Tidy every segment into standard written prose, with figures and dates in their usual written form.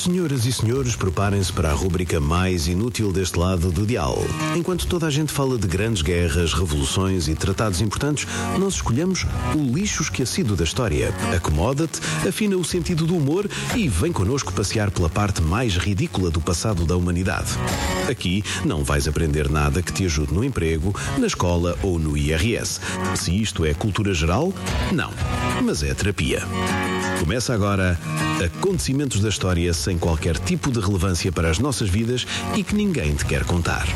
Senhoras e senhores, preparem-se para a rúbrica mais inútil deste lado do dial. Enquanto toda a gente fala de grandes guerras, revoluções e tratados importantes, nós escolhemos o lixo esquecido da história. Acomoda-te, afina o sentido do humor e vem connosco passear pela parte mais ridícula do passado da humanidade. Aqui não vais aprender nada que te ajude no emprego, na escola ou no IRS. Se isto é cultura geral, não, mas é terapia. Começa agora Acontecimentos da História sem qualquer tipo de relevância para as nossas vidas e que ninguém te quer contar.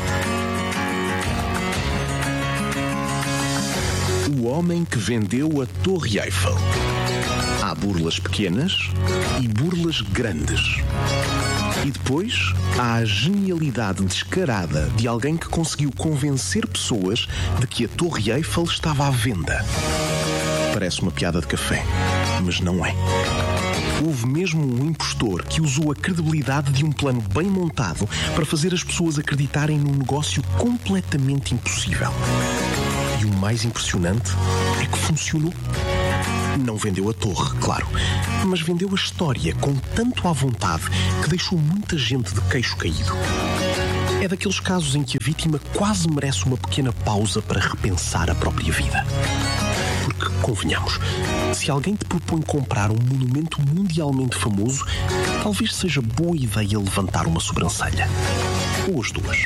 O homem que vendeu a Torre Eiffel. Há burlas pequenas e burlas grandes. E depois há a genialidade descarada de alguém que conseguiu convencer pessoas de que a Torre Eiffel estava à venda. Parece uma piada de café, mas não é. Houve mesmo um impostor que usou a credibilidade de um plano bem montado para fazer as pessoas acreditarem num negócio completamente impossível. E o mais impressionante é que funcionou. Não vendeu a torre, claro, mas vendeu a história com tanto à vontade que deixou muita gente de queixo caído. É daqueles casos em que a vítima quase merece uma pequena pausa para repensar a própria vida. Porque, convenhamos, se alguém te propõe comprar um monumento mundialmente famoso, talvez seja boa ideia levantar uma sobrancelha. Ou as duas.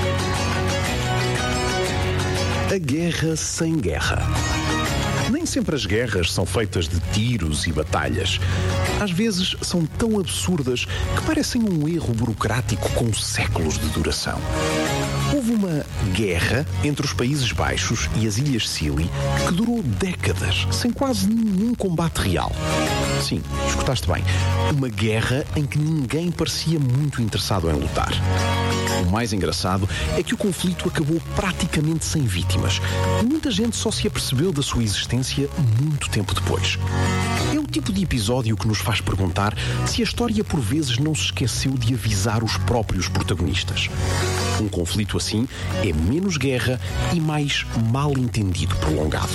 A guerra sem guerra. Nem sempre as guerras são feitas de tiros e batalhas. Às vezes são tão absurdas que parecem um erro burocrático com séculos de duração. Houve uma guerra entre os Países Baixos e as Ilhas Scilly que durou décadas, sem quase nenhum combate real. Sim, escutaste bem. Uma guerra em que ninguém parecia muito interessado em lutar. O mais engraçado é que o conflito acabou praticamente sem vítimas. Muita gente só se apercebeu da sua existência muito tempo depois. É o tipo de episódio que nos faz perguntar se a história por vezes não se esqueceu de avisar os próprios protagonistas. Um conflito assim é menos guerra e mais mal-entendido prolongado.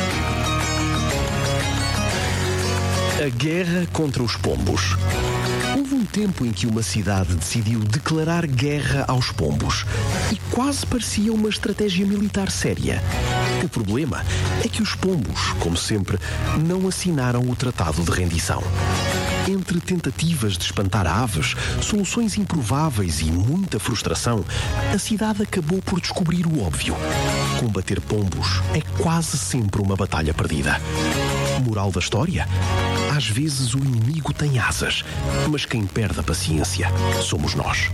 A guerra contra os pombos. Houve um tempo em que uma cidade decidiu declarar guerra aos pombos e quase parecia uma estratégia militar séria. O problema é que os pombos, como sempre, não assinaram o tratado de rendição. Entre tentativas de espantar aves, soluções improváveis e muita frustração, a cidade acabou por descobrir o óbvio. Combater pombos é quase sempre uma batalha perdida. Moral da história? Às vezes o inimigo tem asas, mas quem perde a paciência somos nós.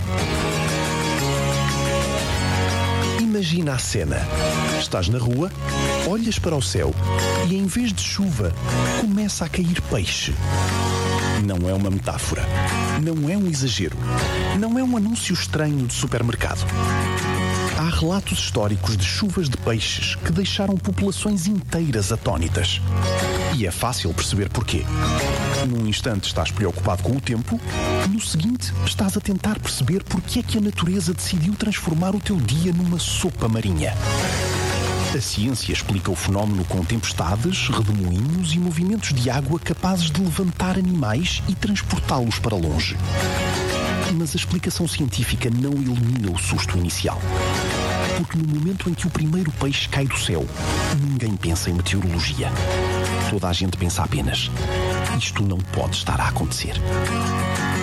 Imagina a cena. Estás na rua, olhas para o céu e em vez de chuva, começa a cair peixe. Não é uma metáfora. Não é um exagero. Não é um anúncio estranho de supermercado. Há relatos históricos de chuvas de peixes que deixaram populações inteiras atónitas. E é fácil perceber porquê. Num instante estás preocupado com o tempo, no seguinte estás a tentar perceber porque é que a natureza decidiu transformar o teu dia numa sopa marinha. A ciência explica o fenómeno com tempestades, redemoinhos e movimentos de água capazes de levantar animais e transportá-los para longe. Mas a explicação científica não elimina o susto inicial. Porque no momento em que o primeiro peixe cai do céu, ninguém pensa em meteorologia. Toda a gente pensa apenas: isto não pode estar a acontecer.